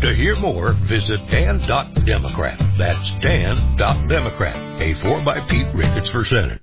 To hear more, visit Dan.Democrat. That's Dan.Democrat. A4 by Pete Ricketts for Senate.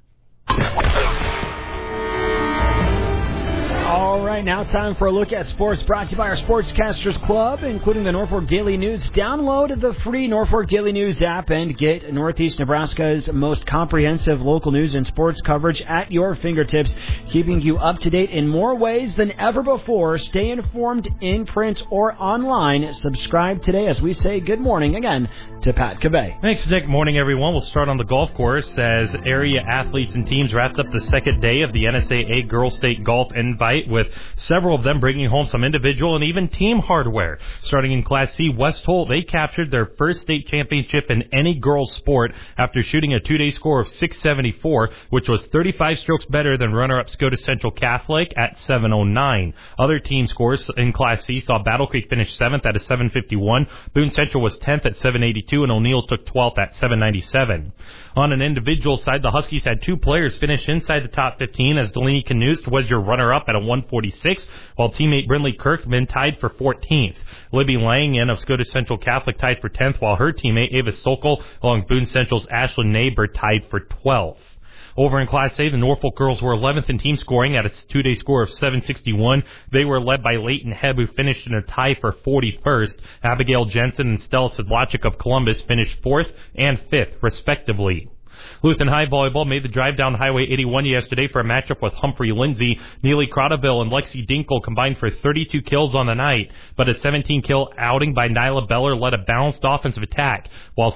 All right, now time for a look at sports brought to you by our Sportscasters Club, including the Norfolk Daily News. Download the free Norfolk Daily News app and get Northeast Nebraska's most comprehensive local news and sports coverage at your fingertips, keeping you up to date in more ways than ever before. Stay informed in print or online. Subscribe today as we say good morning again to Pat Cabay. Thanks, Nick. Morning, everyone. We'll start on the golf course as area athletes and teams wrapped up the second day of the NSAA Girls State Golf Invite, with several of them bringing home some individual and even team hardware. Starting in Class C, West Holt, they captured their first state championship in any girls sport after shooting a two-day score of 674, which was 35 strokes better than runner-up Scotus Central Catholic at 709. Other team scores in Class C saw Battle Creek finish 7th at a 751, Boone Central was 10th at 782, and O'Neill took 12th at 797. On an individual side, the Huskies had two players finish inside the top 15 as Delaney Knust was your runner-up at a 146, while teammate Brindley Kirkman tied for 14th. Libby Langen of Scotus Central Catholic tied for 10th, while her teammate Ava Sokol along Boone Central's Ashlyn Neighbor tied for 12th. Over in Class A, the Norfolk girls were 11th in team scoring at a two-day score of 761. They were led by Leighton Hebb, who finished in a tie for 41st. Abigail Jensen and Stella Sedlacek of Columbus finished 4th and 5th, respectively. Lutheran High Volleyball made the drive down Highway 81 yesterday for a matchup with Humphrey Lindsay. Neely Crotaville and Lexi Dinkle combined for 32 kills on the night, but a 17-kill outing by Nyla Beller led a balanced offensive attack, while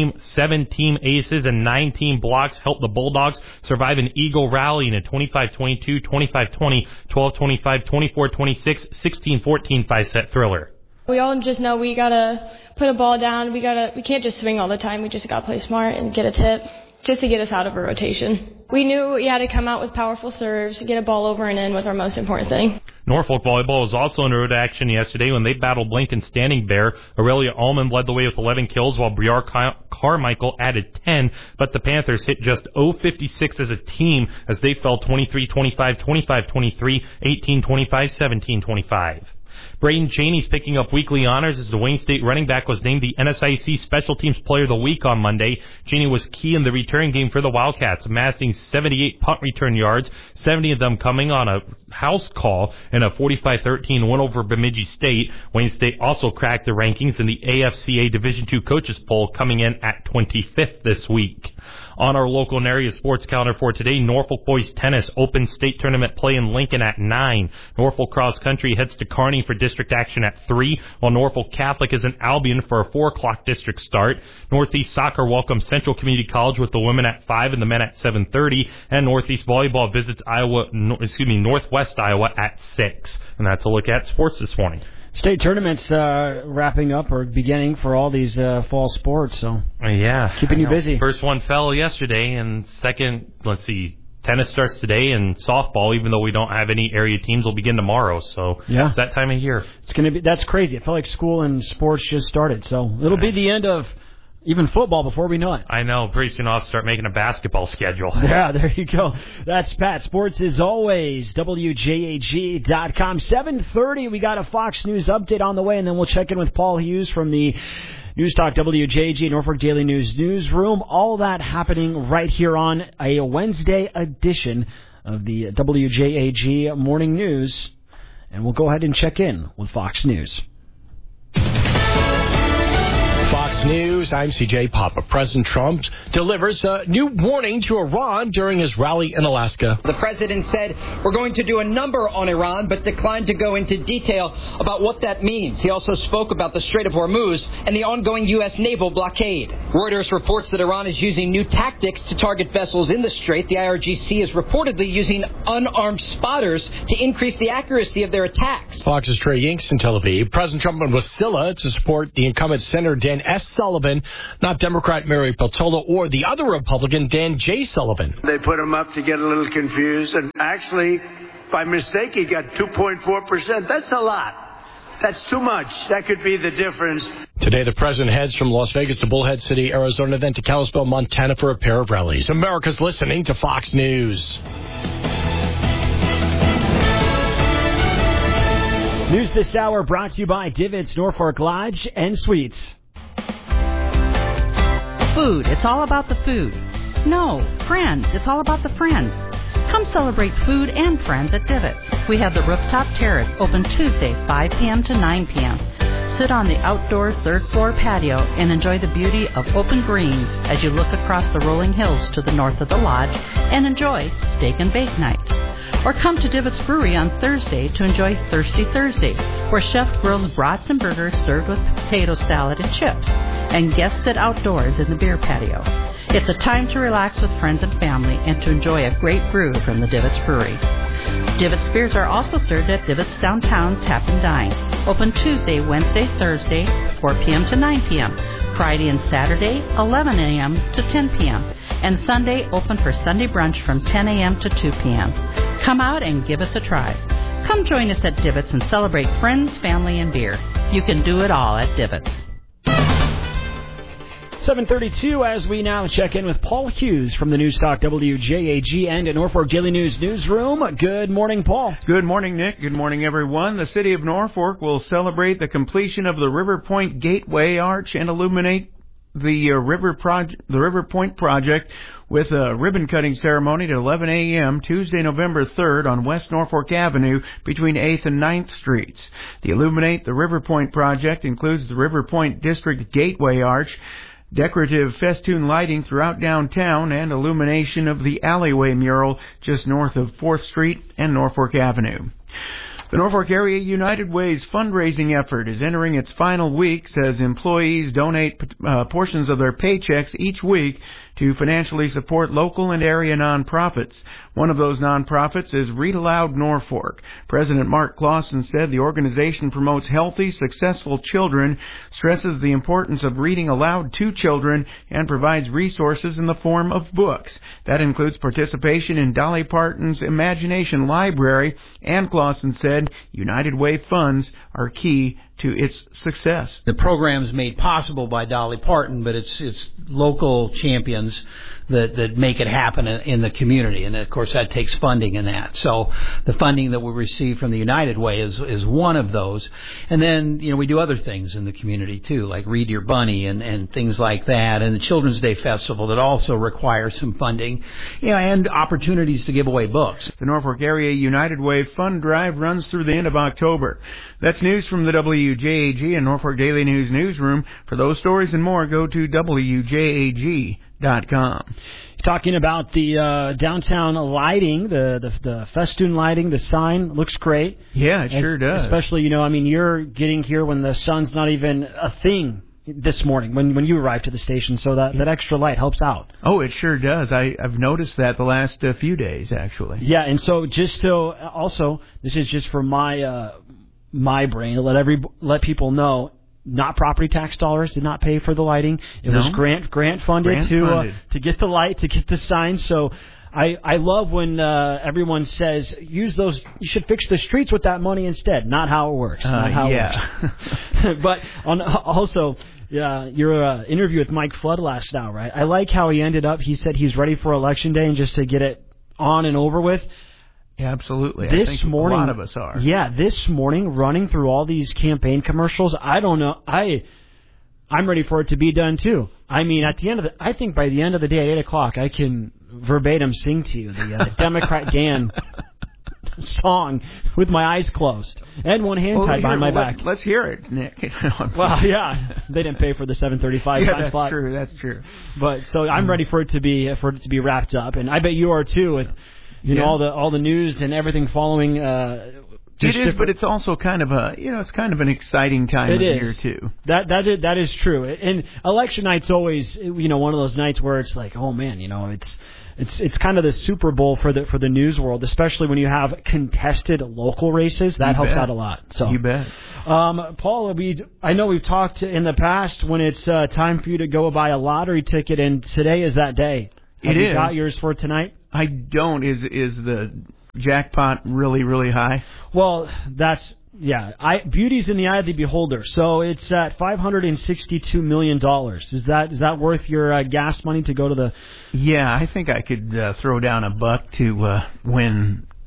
7 team aces and 9 team blocks helped the Bulldogs survive an Eagle rally in a 25-22, 25-20, 12-25, 24-26, 16-14 5-set thriller. We all just know we gotta put a ball down. We can't just swing all the time. We just gotta play smart and get a tip just to get us out of a rotation. We knew we had to come out with powerful serves, get a ball over and in was our most important thing. Norfolk Volleyball was also in road action yesterday when they battled Lincoln Standing Bear. Aurelia Allman led the way with 11 kills, while Briar Carmichael added 10, but the Panthers hit just 0-56 as a team as they fell 23-25, 25-23, 18-25, 17-25. Braden Cheney's picking up weekly honors as the Wayne State running back was named the NSIC Special Teams Player of the Week on Monday. Cheney was key in the return game for the Wildcats, amassing 78 punt return yards, 70 of them coming on a house call in a 45-13 win over Bemidji State. Wayne State also cracked the rankings in the AFCA Division II coaches poll, coming in at 25th this week. On our local and area sports calendar for today, Norfolk Boys Tennis Open State Tournament play in Lincoln at 9. Norfolk Cross Country heads to Kearney for district action at 3, while Norfolk Catholic is in Albion for a 4 o'clock district start. Northeast Soccer welcomes Central Community College with the women at 5 and the men at 7:30, and Northeast Volleyball visits Northwest Iowa at 6. And that's a look at sports this morning. State tournaments wrapping up or beginning for all these fall sports, so yeah, keeping you busy. First one fell yesterday, and second, tennis starts today, and softball, even though we don't have any area teams, will begin tomorrow. So yeah, it's that time of year. That's crazy. It felt like school and sports just started, so it'll be the end of even football before we know it. I know. Pretty soon I'll start making a basketball schedule. Yeah, there you go. That's Pat. Sports is always WJAG.com. 7:30, we got a Fox News update on the way, and then we'll check in with Paul Hughes from the News Talk WJAG Norfolk Daily News newsroom. All that happening right here on a Wednesday edition of the WJAG Morning News. And we'll go ahead and check in with Fox News. Fox News, I'm CJ Papa. President Trump delivers a new warning to Iran during his rally in Alaska. The president said, we're going to do a number on Iran, but declined to go into detail about what that means. He also spoke about the Strait of Hormuz and the ongoing U.S. naval blockade. Reuters reports that Iran is using new tactics to target vessels in the strait. The IRGC is reportedly using unarmed spotters to increase the accuracy of their attacks. Fox's Trey Yinks in Tel Aviv. President Trump went with Wasilla to support the incumbent Senator Dan S. Sullivan, not Democrat Mary Peltola or the other Republican Dan J. Sullivan. They put him up to get a little confused, and actually, by mistake, he got 2.4%. That's a lot. That's too much. That could be the difference. Today, the president heads from Las Vegas to Bullhead City, Arizona, then to Kalispell, Montana for a pair of rallies. America's listening to Fox News. News this hour brought to you by Divots Norfolk Lodge and Suites. Food, it's all about the food. No, friends, it's all about the friends. Come celebrate food and friends at Divots. We have the rooftop terrace open Tuesday, 5 p.m. to 9 p.m. Sit on the outdoor third-floor patio and enjoy the beauty of open greens as you look across the rolling hills to the north of the lodge and enjoy steak and bake night. Or come to Divots Brewery on Thursday to enjoy Thirsty Thursday, where Chef grills brats and burgers served with potato salad and chips, and guests sit outdoors in the beer patio. It's a time to relax with friends and family and to enjoy a great brew from the Divots Brewery. Divots beers are also served at Divots Downtown Tap and Dine. Open Tuesday, Wednesday, Thursday, 4 p.m. to 9 p.m. Friday and Saturday, 11 a.m. to 10 p.m. And Sunday, open for Sunday brunch from 10 a.m. to 2 p.m. Come out and give us a try. Come join us at Divots and celebrate friends, family, and beer. You can do it all at Divots. 7:32 as we now check in with Paul Hughes from the Newstalk WJAG and Norfolk Daily News Newsroom. Good morning, Paul. Good morning, Nick. Good morning, everyone. The city of Norfolk will celebrate the completion of the River Point Gateway Arch and illuminate the River Point project with a ribbon-cutting ceremony at 11 a.m. Tuesday, November 3rd on West Norfolk Avenue between 8th and 9th Streets. The Illuminate the River Point project includes the River Point District Gateway Arch, decorative festoon lighting throughout downtown, and illumination of the alleyway mural just north of 4th Street and Norfolk Avenue. The Norfolk Area United Way's fundraising effort is entering its final weeks as employees donate portions of their paychecks each week to financially support local and area nonprofits. One of those nonprofits is Read Aloud Norfolk. President Mark Clausen said the organization promotes healthy, successful children, stresses the importance of reading aloud to children, and provides resources in the form of books. That includes participation in Dolly Parton's Imagination Library, and Clausen said United Way funds are key to its success. The program's made possible by Dolly Parton, but it's local champions that make it happen in the community, and of course that takes funding in that. So the funding that we receive from the United Way is one of those, and then we do other things in the community too, like Read Your Bunny and things like that, and the Children's Day Festival that also requires some funding, and opportunities to give away books. The Norfolk Area United Way Fund Drive runs through the end of October. That's news from the WJAG and Norfolk Daily News Newsroom. For those stories and more, go to WJAG.com. Talking about the downtown lighting, the festoon lighting, the sign looks great. Yeah, it sure does. Especially, you're getting here when the sun's not even a thing this morning when you arrived to the station, so that extra light helps out. Oh, it sure does. I've noticed that the last few days, actually. Yeah, and so also, this is just for my brain to let people know. Not property tax dollars did not pay for the lighting. It was grant funded to get the light, to get the sign. So I love when everyone says you should fix the streets with that money instead. Not how it works. Not how it works. But your interview with Mike Flood last hour, right? I like how he ended up. He said he's ready for Election Day and just to get it on and over with. Yeah, absolutely. This I think morning, a lot of us are. Yeah, this morning, running through all these campaign commercials, I don't know. I'm ready for it to be done too. I mean, I think by the end of the day at 8 o'clock, I can verbatim sing to you the Democrat Dan song with my eyes closed and one hand tied behind my back. Let's hear it, Nick. Well, yeah, they didn't pay for the 7:35 time slot. That's true. But so I'm ready for it to be wrapped up, and I bet you are too with. All the news and everything following. It is, but it's also kind of it's kind of an exciting time of year too. That is true. And election night's always one of those nights where it's like, oh man, it's kind of the Super Bowl for the news world, especially when you have contested local races. That helps out a lot. So you bet. Paul, I know we've talked in the past when it's time for you to go buy a lottery ticket, and today is that day. Have you got yours for tonight? I don't. Is the jackpot really, really high? Well, beauty's in the eye of the beholder. So it's at $562 million. Is that worth your gas money to go to the? Yeah, I think I could throw down $1 to win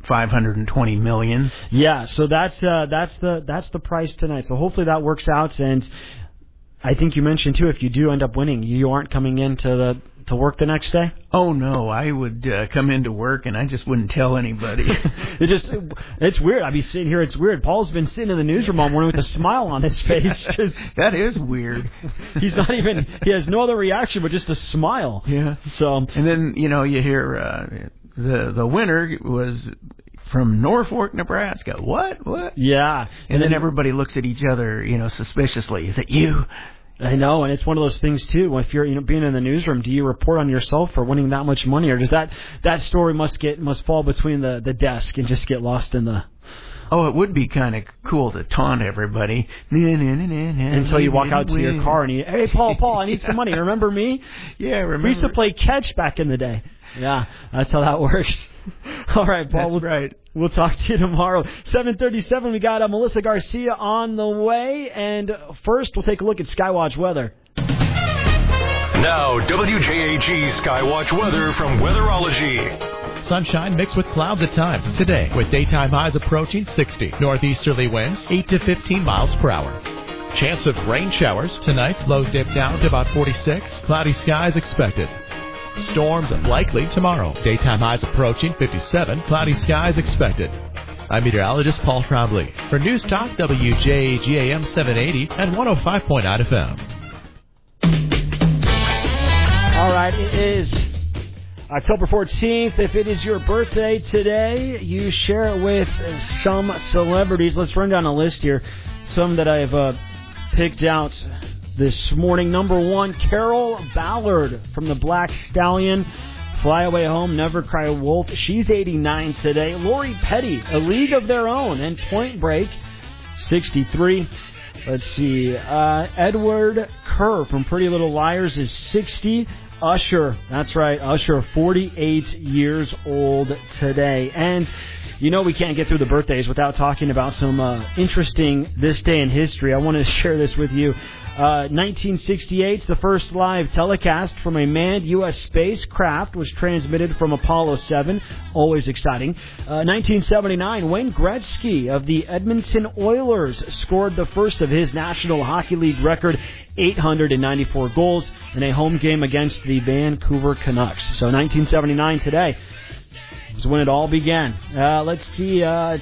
$520 million. Yeah, so that's the price tonight. So hopefully that works out. And I think you mentioned too, if you do end up winning, you aren't coming in to work the next day? Oh no, I would come into work and I just wouldn't tell anybody. It's weird. I'd be sitting here. It's weird. Paul's been sitting in the newsroom all morning with a smile on his face. That is weird. He has no other reaction but just a smile. Yeah. So and then you hear the winner was from Norfolk, Nebraska. What? Yeah. And then everybody looks at each other, suspiciously. Is it you? I know, and it's one of those things too. If you're being in the newsroom, do you report on yourself for winning that much money, or does that story must fall between the desk and just get lost in the? Oh, it would be kind of cool to taunt everybody until you walk out to your car and hey, Paul, I need some money. Remember me? Yeah, remember. We used to play catch back in the day. Yeah, that's how that works. All right, Paul. That's right. We'll talk to you tomorrow. 7:37, we got Melissa Garcia on the way. And first, we'll take a look at Skywatch weather. Now, WJAG Skywatch weather from Weatherology. Sunshine mixed with clouds at times today, with daytime highs approaching 60. Northeasterly winds 8 to 15 miles per hour. Chance of rain showers tonight. Lows dip down to about 46. Cloudy skies expected. Storms likely tomorrow. Daytime highs approaching 57. Cloudy skies expected. I'm meteorologist Paul Trombley for News Talk WJAG AM 780 and 105.9 FM. All right, it is October 14th. If it is your birthday today, you share it with some celebrities. Let's run down a list here. Some that I've picked out this morning. Number 1, Carol Ballard from the Black Stallion. Fly Away Home, Never Cry Wolf. She's 89 today. Lori Petty, A League of Their Own, and Point Break, 63. Let's see. Edward Kerr from Pretty Little Liars is 60. Usher, that's right, Usher, 48 years old today. And we can't get through the birthdays without talking about some interesting this day in history. I want to share this with you. 1968, the first live telecast from a manned U.S. spacecraft was transmitted from Apollo 7. Always exciting. 1979, Wayne Gretzky of the Edmonton Oilers scored the first of his National Hockey League record, 894 goals in a home game against the Vancouver Canucks. So 1979 today was when it all began. Let's see.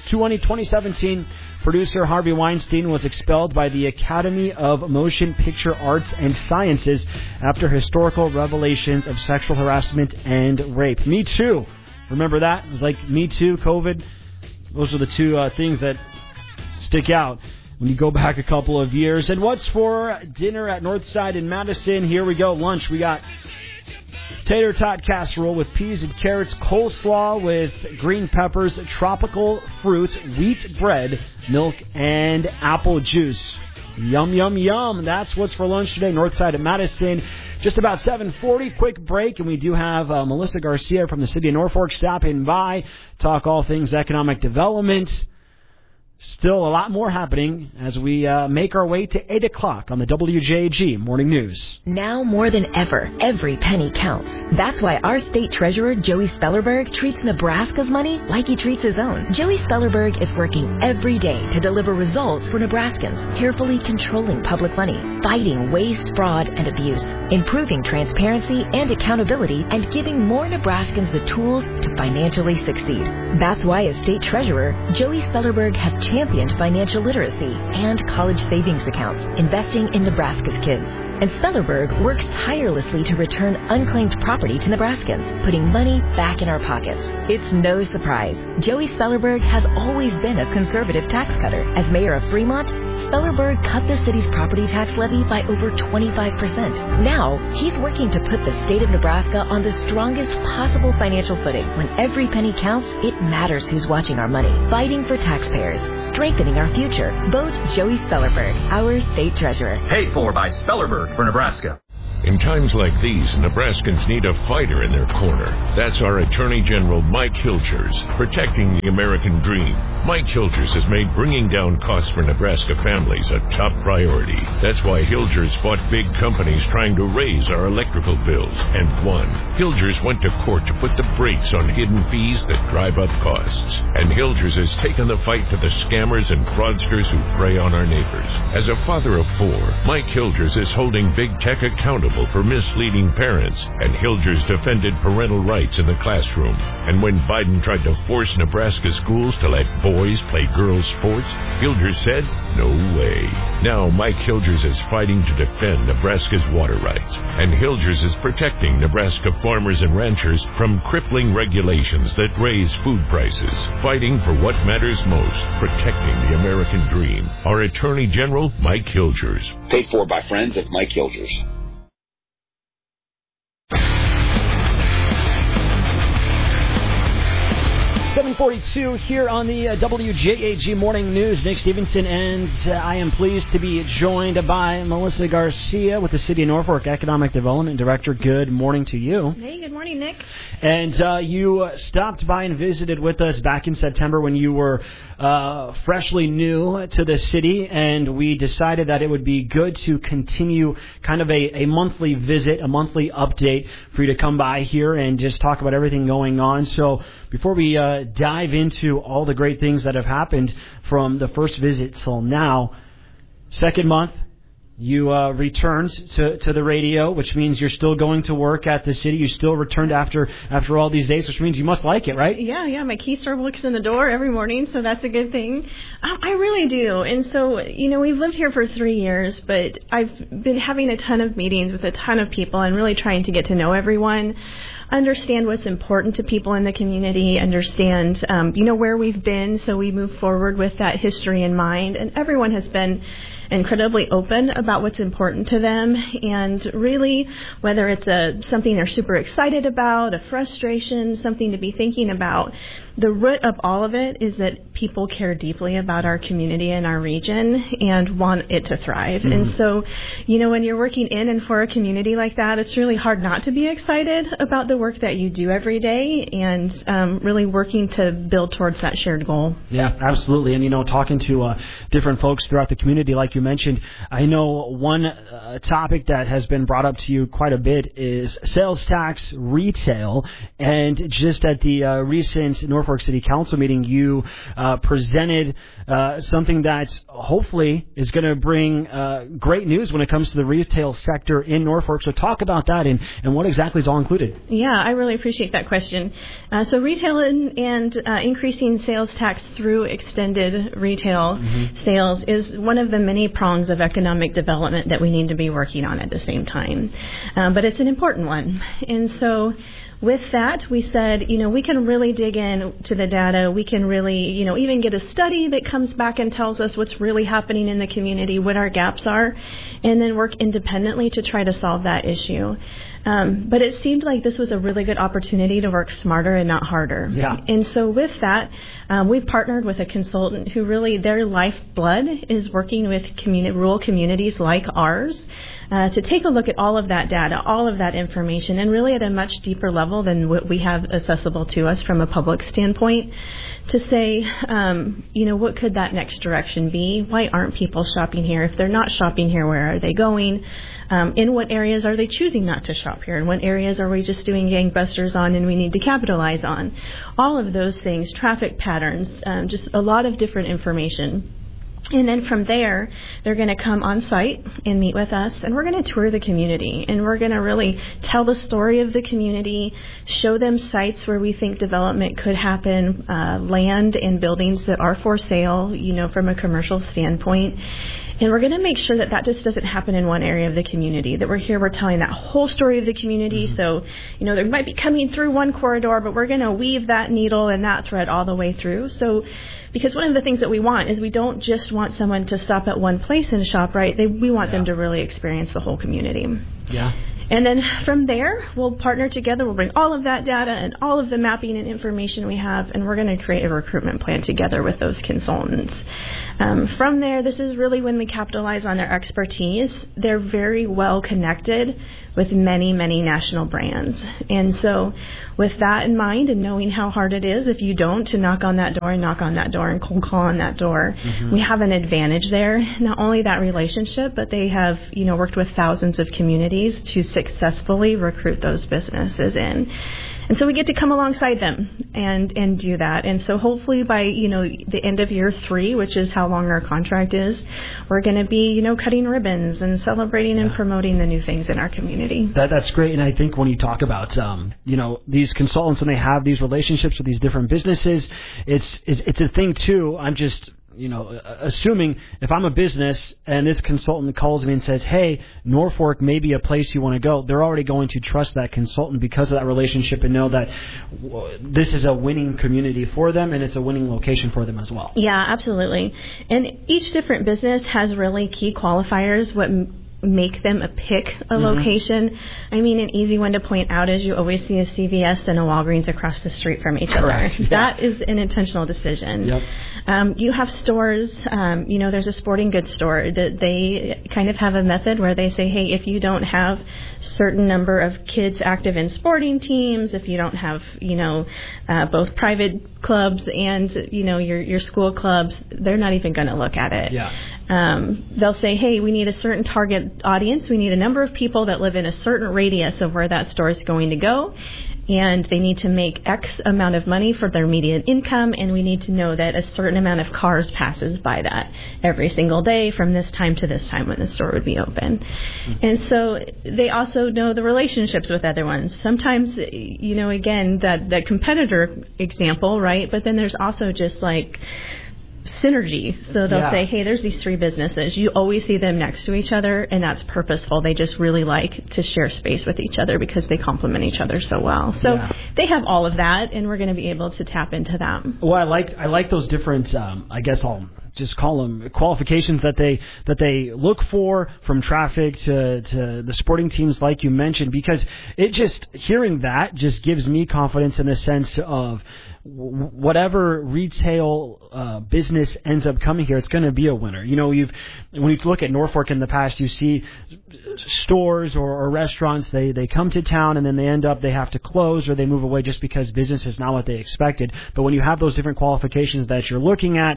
2017, producer Harvey Weinstein was expelled by the Academy of Motion Picture Arts and Sciences after historical revelations of sexual harassment and rape. Me Too. Remember that? It was like Me Too, COVID. Those are the two things that stick out when you go back a couple of years. And what's for dinner at Northside in Madison? Here we go. Lunch. We got tater tot casserole with peas and carrots, coleslaw with green peppers, tropical fruit, wheat bread, milk, and apple juice. Yum, yum, yum. That's what's for lunch today, Northside at Madison. Just about 7:40, quick break, and we do have Melissa Garcia from the city of Norfolk stopping by, talk all things economic development. Still a lot more happening as we make our way to 8 o'clock on the WJAG Morning News. Now more than ever, every penny counts. That's why our state treasurer, Joey Spellerberg, treats Nebraska's money like he treats his own. Joey Spellerberg is working every day to deliver results for Nebraskans, carefully controlling public money, fighting waste, fraud, and abuse, improving transparency and accountability, and giving more Nebraskans the tools to financially succeed. That's why as state treasurer, Joey Spellerberg has championed financial literacy and college savings accounts, investing in Nebraska's kids. And Spellerberg works tirelessly to return unclaimed property to Nebraskans, putting money back in our pockets. It's no surprise. Joey Spellerberg has always been a conservative tax cutter. As mayor of Fremont, Spellerberg cut the city's property tax levy by over 25%. Now, he's working to put the state of Nebraska on the strongest possible financial footing. When every penny counts, it matters who's watching our money. Fighting for taxpayers, strengthening our future. Vote Joey Spellerberg, our state treasurer. Paid for by Spellerberg for Nebraska. In times like these, Nebraskans need a fighter in their corner. That's our Attorney General Mike Hilchers, protecting the American dream. Mike Hilgers has made bringing down costs for Nebraska families a top priority. That's why Hilgers fought big companies trying to raise our electrical bills and won. Hilgers went to court to put the brakes on hidden fees that drive up costs. And Hilgers has taken the fight to the scammers and fraudsters who prey on our neighbors. As a father of 4, Mike Hilgers is holding big tech accountable for misleading parents, and Hilgers defended parental rights in the classroom. And when Biden tried to force Nebraska schools to let boys play girls' sports, Hilgers said, no way. Now Mike Hilgers is fighting to defend Nebraska's water rights, and Hilgers is protecting Nebraska farmers and ranchers from crippling regulations that raise food prices, fighting for what matters most, protecting the American dream. Our Attorney General, Mike Hilgers. Paid for by friends of Mike Hilgers. 7:42 here on the WJAG Morning News. Nick Stevenson, and I am pleased to be joined by Melissa Garcia with the City of Norfolk Economic Development Director. Good morning to you. Hey, good morning, Nick. And you stopped by and visited with us back in September when you were freshly new to the city, and we decided that it would be good to continue kind of a monthly visit, a monthly update for you to come by here and just talk about everything going on. So before we dive into all the great things that have happened from the first visit till now, second month, you returned to the radio, which means you're still going to work at the city. You still returned after all these days, which means you must like it, right? Yeah. My key serve looks in the door every morning, so that's a good thing. I really do. And so, we've lived here for 3 years, but I've been having a ton of meetings with a ton of people and really trying to get to know everyone, understand what's important to people in the community, understand, where we've been, so we move forward with that history in mind. And everyone has been incredibly open about what's important to them, and really, whether it's something they're super excited about, a frustration, something to be thinking about, the root of all of it is that people care deeply about our community and our region and want it to thrive. Mm-hmm. And so, when you're working in and for a community like that, it's really hard not to be excited about the work that you do every day and really working to build towards that shared goal. Yeah, absolutely. And, talking to different folks throughout the community, like you mentioned, I know one topic that has been brought up to you quite a bit is sales tax retail. And just at the recent Norfolk City Council meeting, you presented something that hopefully is going to bring great news when it comes to the retail sector in Norfolk. So talk about that and what exactly is all included. Yeah, I really appreciate that question. So retail and increasing sales tax through extended retail sales is one of the many prongs of economic development that we need to be working on at the same time. But it's an important one. And so with that, we said, we can really dig in to the data. We can really, even get a study that comes back and tells us what's really happening in the community, what our gaps are, and then work independently to try to solve that issue. But it seemed like this was a really good opportunity to work smarter and not harder. Yeah. And so with that, we've partnered with a consultant who really, their lifeblood is working with rural communities like ours to take a look at all of that data, all of that information, and really at a much deeper level than what we have accessible to us from a public standpoint, to say, what could that next direction be? Why aren't people shopping here? If they're not shopping here, where are they going? In what areas are they choosing not to shop here? In what areas are we just doing gangbusters on and we need to capitalize on? All of those things, traffic patterns, just a lot of different information. And then from there, they're going to come on site and meet with us, and we're going to tour the community, and we're going to really tell the story of the community, show them sites where we think development could happen, land and buildings that are for sale, from a commercial standpoint. And we're going to make sure that just doesn't happen in one area of the community, that we're telling that whole story of the community. Mm-hmm. So, they might be coming through one corridor, but we're going to weave that needle and that thread all the way through. So, because one of the things that we want is we don't just want someone to stop at one place and shop, right? We want them to really experience the whole community. Yeah. And then from there, we'll partner together. We'll bring all of that data and all of the mapping and information we have, and we're going to create a recruitment plan together with those consultants. From there, this is really when we capitalize on their expertise. They're very well connected with many, many national brands. And so with that in mind and knowing how hard it is, if you don't, to knock on that door and cold call on that door, we have an advantage there. Not only that relationship, but they have, worked with thousands of communities to successfully recruit those businesses in. And so we get to come alongside them and do that. And so hopefully by, the end of year 3, which is how long our contract is, we're going to be, cutting ribbons and celebrating and promoting the new things in our community. That's great. And I think when you talk about, these consultants and they have these relationships with these different businesses, it's a thing too. I'm just, assuming if I'm a business and this consultant calls me and says, hey, Norfolk may be a place you want to go, they're already going to trust that consultant because of that relationship and know that this is a winning community for them and it's a winning location for them as well. Yeah, absolutely. And each different business has really key qualifiers, what make them pick a location. I mean, an easy one to point out is you always see a CVS and a Walgreens across the street from each other. Yeah. That is an intentional decision. Yep. You have stores, there's a sporting goods store that they kind of have a method where they say, hey, if you don't have certain number of kids active in sporting teams, if you don't have, both private clubs and, your school clubs, they're not even going to look at it. Yeah. They'll say, hey, we need a certain target audience. We need a number of people that live in a certain radius of where that store is going to go. And they need to make X amount of money for their median income, and we need to know that a certain amount of cars passes by that every single day from this time to this time when the store would be open. And so they also know the relationships with other ones. Sometimes, again, that competitor example, right? But then there's also just like synergy. So they'll say, hey, there's these 3 businesses. You always see them next to each other, and that's purposeful. They just really like to share space with each other because they complement each other so well. So they have all of that, and we're going to be able to tap into them. Well, I like those different, I guess I'll just call them qualifications that they look for, from traffic to the sporting teams like you mentioned, because it just, hearing that just gives me confidence in the sense of whatever retail business ends up coming here, it's going to be a winner. When you look at Norfolk in the past, you see stores or restaurants, they come to town and then they have to close or they move away just because business is not what they expected. But when you have those different qualifications that you're looking at,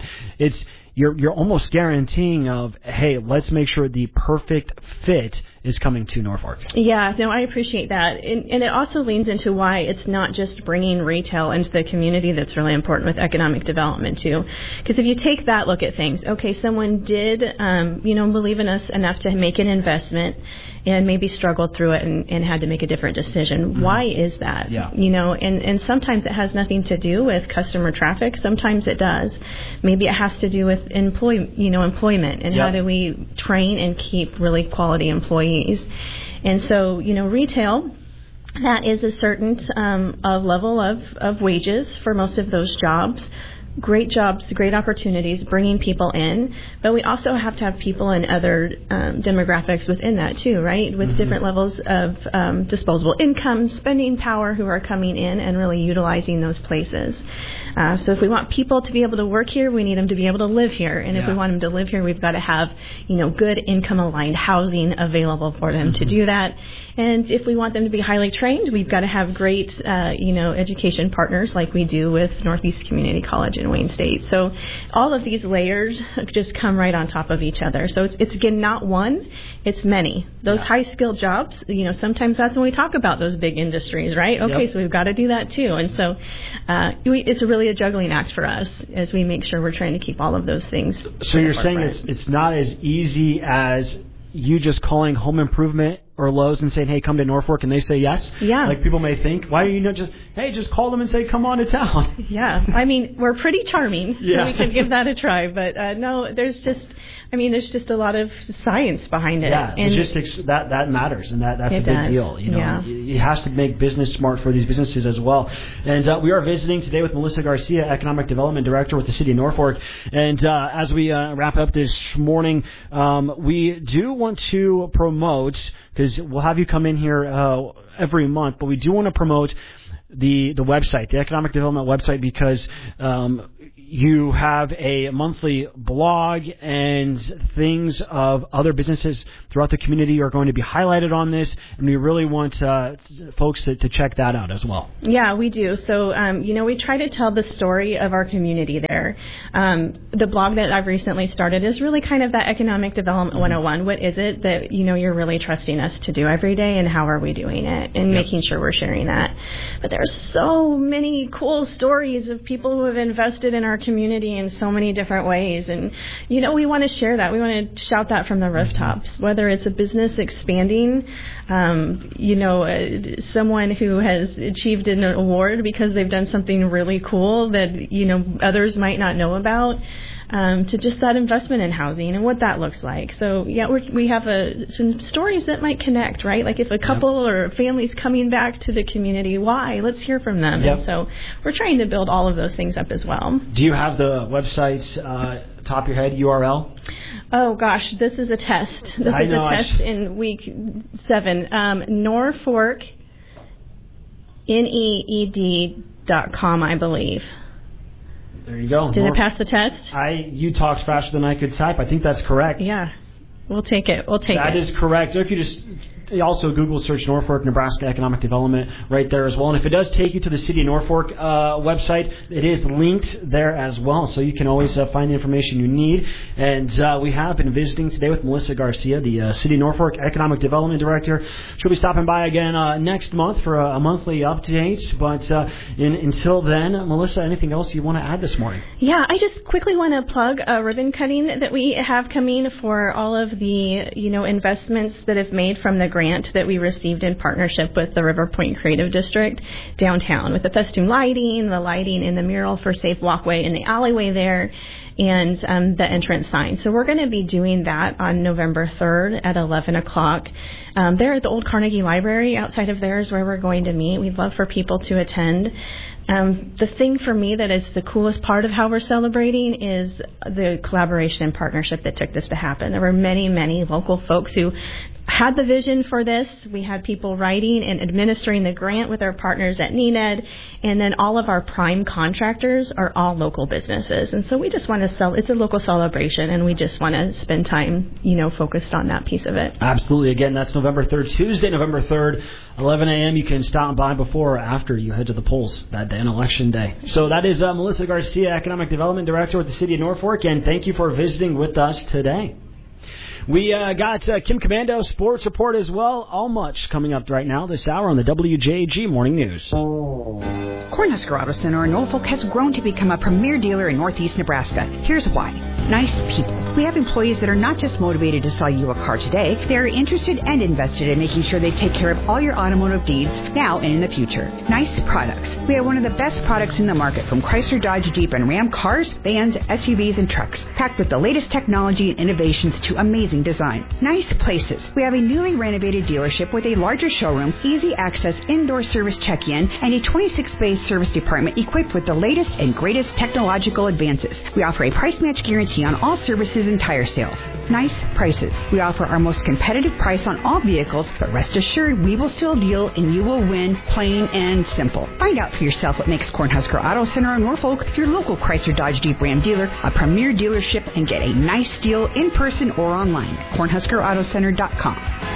you're almost guaranteeing of, hey, let's make sure the perfect fit is coming to Norfolk. Yeah, no, I appreciate that. And it also leans into why it's not just bringing retail into the community that's really important with economic development, too. Because if you take that look at things, okay, someone did, believe in us enough to make an investment and maybe struggled through it and had to make a different decision. Mm-hmm. Why is that? Yeah. And sometimes it has nothing to do with customer traffic. Sometimes it does. Maybe it has to do with employment and how do we train and keep really quality employees. And so, retail, that is a certain level of wages for most of those jobs. Great jobs, great opportunities, bringing people in, but we also have to have people in other demographics within that too, right? With different levels of disposable income, spending power, who are coming in and really utilizing those places. So if we want people to be able to work here, we need them to be able to live here. And if we want them to live here, we've got to have, good income-aligned housing available for them to do that. And if we want them to be highly trained, we've got to have great, education partners like we do with Northeast Community College in Wayne State. So all of these layers just come right on top of each other. So it's again, not one, it's many. Those high-skilled jobs, sometimes that's when we talk about those big industries, right? Okay, so we've got to do that too. And so it's really a juggling act for us as we make sure we're trying to keep all of those things. So you're saying it's not as easy as you just calling home improvement or Lowe's and saying, hey, come to Norfolk, and they say yes? Yeah. Like people may think, why are you not just call them and say, come on to town? Yeah. I mean, we're pretty charming, so we could give that a try. But no, there's just a lot of science behind it. Yeah, and logistics, that matters, and that's a big deal. It has to make business smart for these businesses as well. And we are visiting today with Melissa Garcia, Economic Development Director with the City of Norfolk. And as we wrap up this morning, we do want to promote, because is we'll have you come in here every month, but we do want to promote the website, the economic development website, because you have a monthly blog and things of other businesses throughout the community are going to be highlighted on this, and we really want folks to check that out as well. Yeah, we do. So, we try to tell the story of our community there. The blog that I've recently started is really kind of that economic development 101. What is it that, you're really trusting us to do every day, and how are we doing it, and making sure we're sharing that. But there's so many cool stories of people who have invested in our community in so many different ways, and we want to share that. We want to shout that from the rooftops, whether it's a business expanding, someone who has achieved an award because they've done something really cool that others might not know about, to just that investment in housing and what that looks like. So we have some stories that might connect, right? Like if a couple or a family's coming back to the community, why? Let's hear from them. Yep. And so we're trying to build all of those things up as well. Do you have the website top of your head URL? Oh gosh, this is a test. This is a test in week 7. Norfolk NEED.com, I believe. There you go. Did it pass the test? You talked faster than I could type. I think that's correct. Yeah. We'll take it. That is correct. So if you just also Google search Norfolk, Nebraska Economic Development right there as well. And if it does take you to the City of Norfolk website, it is linked there as well. So you can always find the information you need. And we have been visiting today with Melissa Garcia, the City of Norfolk Economic Development Director. She'll be stopping by again next month for a monthly update. But until then, Melissa, anything else you want to add this morning? Yeah, I just quickly want to plug a ribbon cutting that we have coming for all of the investments that have made from the grant that we received in partnership with the River Point Creative District downtown, with the festoon lighting, the lighting in the mural for safe walkway in the alleyway there, and the entrance sign. So we're going to be doing that on November 3rd at 11 o'clock. There at the old Carnegie Library outside of there is where we're going to meet. We'd love for people to attend. The thing for me that is the coolest part of how we're celebrating is the collaboration and partnership that took this to happen. There were many, many local folks who had the vision for this. We had people writing and administering the grant with our partners at NENED, and then all of our prime contractors are all local businesses. And so we just want to it's a local celebration, and we just want to spend time, focused on that piece of it. Absolutely. Again, that's November 3rd, Tuesday, November 3rd, 11 a.m. You can stop by before or after you head to the polls that day on Election Day. So that is Melissa Garcia, Economic Development Director with the City of Norfolk, and thank you for visiting with us today. We got Kim Commando Sports Report as well. All much coming up right now this hour on the WJG Morning News. Cornhusker Auto Center in Norfolk has grown to become a premier dealer in Northeast Nebraska. Here's why. Nice people. We have employees that are not just motivated to sell you a car today. They are interested and invested in making sure they take care of all your automotive needs now and in the future. Nice products. We have one of the best products in the market, from Chrysler, Dodge, Jeep, and Ram cars, vans, SUVs, and trucks, packed with the latest technology and innovations to amazing design. Nice places. We have a newly renovated dealership with a larger showroom, easy access indoor service check-in, and a 26-bay service department equipped with the latest and greatest technological advances. We offer a price match guarantee on all services and tire sales. Nice prices. We offer our most competitive price on all vehicles, but rest assured we will still deal and you will win, plain and simple. Find out for yourself what makes Cornhusker Auto Center in Norfolk your local Chrysler, Dodge, Jeep, Ram dealer a premier dealership, and get a nice deal in person or online. CornhuskerAutoCenter.com.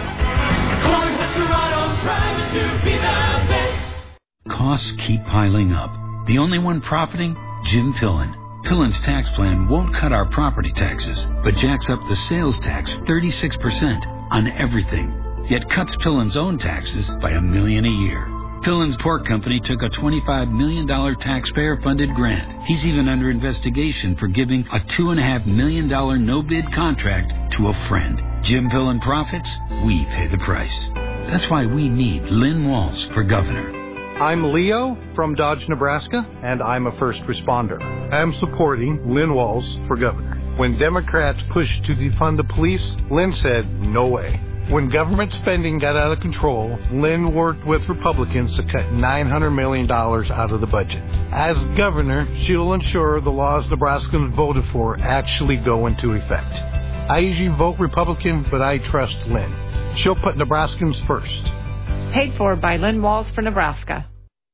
Cornhusker Auto, driving to be the best. Costs keep piling up. The only one profiting? Jim Pillen. Pillen's tax plan won't cut our property taxes, but jacks up the sales tax 36% on everything. Yet cuts Pillen's own taxes by $1 million a year. Pillen's Pork Company took a $25 million taxpayer-funded grant. He's even under investigation for giving a $2.5 million no-bid contract to a friend. Jim Pillen profits, we pay the price. That's why we need Lynn Walls for governor. I'm Leo from Dodge, Nebraska, and I'm a first responder. I'm supporting Lynn Walls for governor. When Democrats pushed to defund the police, Lynn said, no way. When government spending got out of control, Lynn worked with Republicans to cut $900 million out of the budget. As governor, she'll ensure the laws Nebraskans voted for actually go into effect. I usually vote Republican, but I trust Lynn. She'll put Nebraskans first. Paid for by Lynn Walls for Nebraska.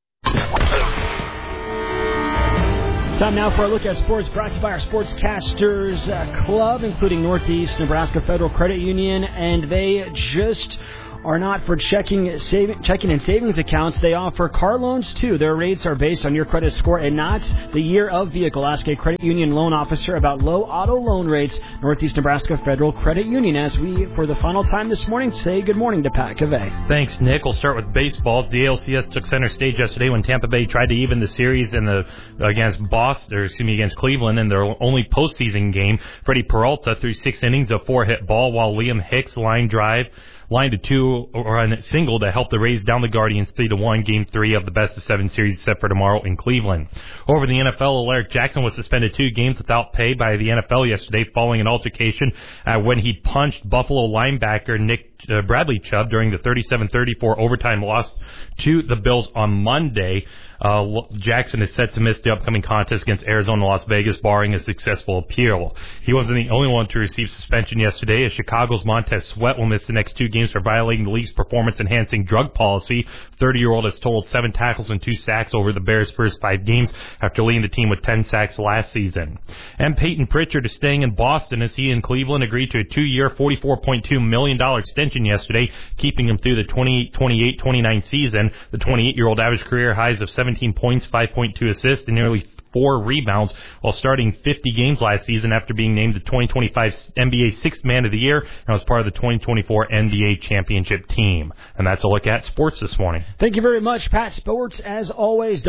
Time now for a look at sports brought to you by our Sportscasters Club, including Northeast Nebraska Federal Credit Union, and they just are not for checking and savings accounts. They offer car loans, too. Their rates are based on your credit score and not the year of vehicle. Ask a credit union loan officer about low auto loan rates. Northeast Nebraska Federal Credit Union. As we, for the final time this morning, say good morning to Pat Cavey. Thanks, Nick. We'll start with baseball. The ALCS took center stage yesterday when Tampa Bay tried to even the series against Cleveland in their only postseason game. Freddie Peralta threw 6 innings of 4-hit ball, while Liam Hicks lined a 2-run single to help the Rays down the Guardians 3-1, Game 3 of the best-of-7 series set for tomorrow in Cleveland. Over the NFL, Alaric Jackson was suspended 2 games without pay by the NFL yesterday following an altercation when he punched Buffalo linebacker Bradley Chubb during the 37-34 overtime loss to the Bills on Monday. Jackson is set to miss the upcoming contest against Arizona Las Vegas, barring a successful appeal. He wasn't the only one to receive suspension yesterday, as Chicago's Montez Sweat will miss the next 2 games for violating the league's performance-enhancing drug policy. 30-year-old has totaled 7 tackles and 2 sacks over the Bears' first 5 games after leading the team with 10 sacks last season. And Peyton Pritchard is staying in Boston as he and Cleveland agreed to a 2-year, $44.2 million extension yesterday, keeping him through the 2028-29 season. The 28-year-old averaged career highs of 17 points, 5.2 assists, and nearly 4 rebounds while starting 50 games last season after being named the 2025 NBA Sixth Man of the Year and was part of the 2024 NBA Championship team. And that's a look at sports this morning. Thank you very much, Pat. Sports, as always,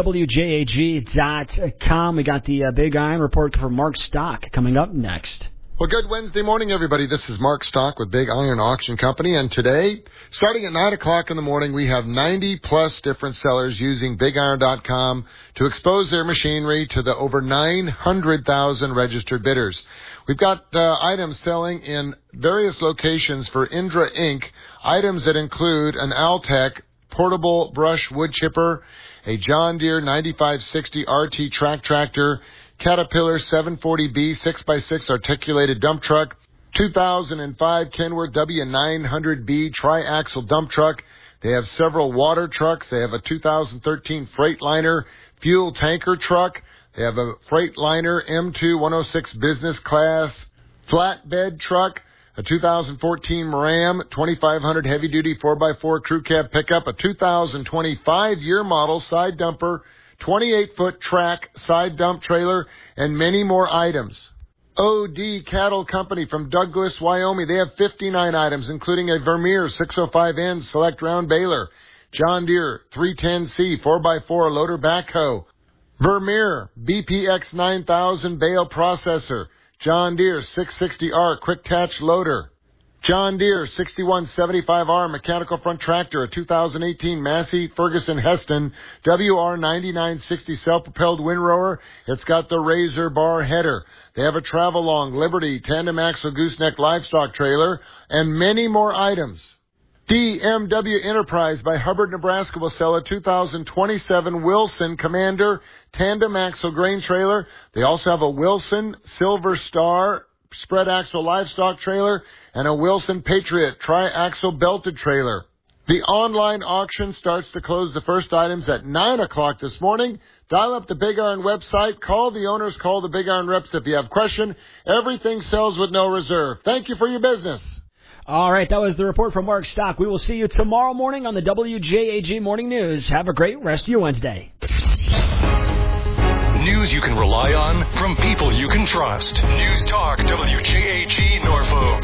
WJAG.com. We got the Big Iron Report from Mark Stock coming up next. Well, good Wednesday morning, everybody. This is Mark Stock with Big Iron Auction Company, and today, starting at 9 o'clock in the morning, we have 90-plus different sellers using BigIron.com to expose their machinery to the over 900,000 registered bidders. We've got items selling in various locations for Indra Inc., items that include an Altec portable brush wood chipper, a John Deere 9560 RT track tractor, Caterpillar 740B 6x6 articulated dump truck, 2005 Kenworth W900B tri-axle dump truck. They have several water trucks. They have a 2013 Freightliner fuel tanker truck. They have a Freightliner M2 106 business class flatbed truck, a 2014 Ram 2500 heavy-duty 4x4 crew cab pickup, a 2025 year model side dumper, 28-foot track side dump trailer, and many more items. OD Cattle Company from Douglas, Wyoming. They have 59 items, including a Vermeer 605N select round baler, John Deere 310C 4x4 loader backhoe, Vermeer BPX 9000 bale processor, John Deere 660R quick attach loader, John Deere 6175R mechanical front tractor, a 2018 Massey Ferguson Heston WR9960 self-propelled windrower. It's got the Razor bar header. They have a Travelong Liberty tandem axle gooseneck livestock trailer and many more items. DMW Enterprise by Hubbard, Nebraska will sell a 2027 Wilson Commander tandem axle grain trailer. They also have a Wilson Silver Star spread axle livestock trailer and a Wilson Patriot tri-axle belted trailer. The online auction starts to close the first items at 9 o'clock this morning. Dial up the Big Iron website. Call the owners. Call the Big Iron reps if you have a question. Everything sells with no reserve. Thank you for your business. All right, that was the report from Mark Stock. We will see you tomorrow morning on the WJAG Morning News. Have a great rest of your Wednesday. News you can rely on from people you can trust. News Talk WJAG Norfolk.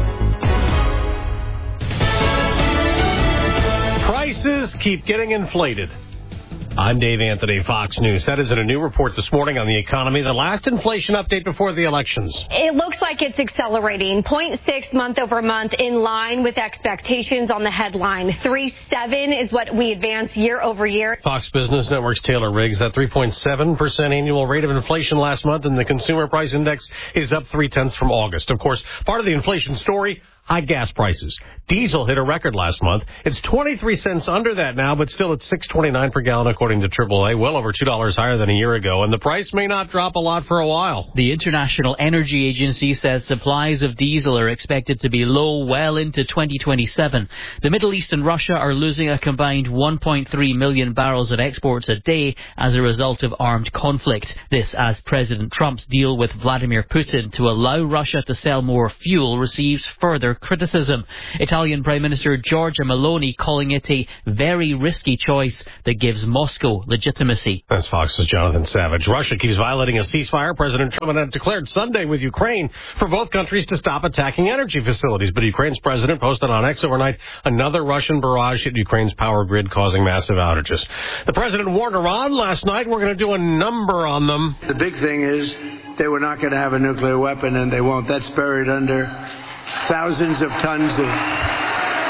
Prices keep getting inflated. I'm Dave Anthony, Fox News. That is in a new report this morning on the economy, the last inflation update before the elections. It looks like it's accelerating. 0.6 month over month, in line with expectations on the headline. 3.7 is what we advance year over year. Fox Business Network's Taylor Riggs, that 3.7% annual rate of inflation last month, and the consumer price index is up 0.3 from August. Of course, part of the inflation story, high gas prices. Diesel hit a record last month. It's 23 cents under that now, but still at $6.29 per gallon according to AAA, well over $2 higher than a year ago, and the price may not drop a lot for a while. The International Energy Agency says supplies of diesel are expected to be low well into 2027. The Middle East and Russia are losing a combined 1.3 million barrels of exports a day as a result of armed conflict. This as President Trump's deal with Vladimir Putin to allow Russia to sell more fuel receives further criticism. Italian Prime Minister Giorgia Meloni calling it a very risky choice that gives Moscow legitimacy. That's Fox's Jonathan Savage. Russia keeps violating a ceasefire President Trump had declared Sunday with Ukraine for both countries to stop attacking energy facilities. But Ukraine's president posted on X overnight another Russian barrage hit Ukraine's power grid, causing massive outages. The president warned Iran last night, we're going to do a number on them. The big thing is they were not going to have a nuclear weapon, and they won't. That's buried under thousands of tons of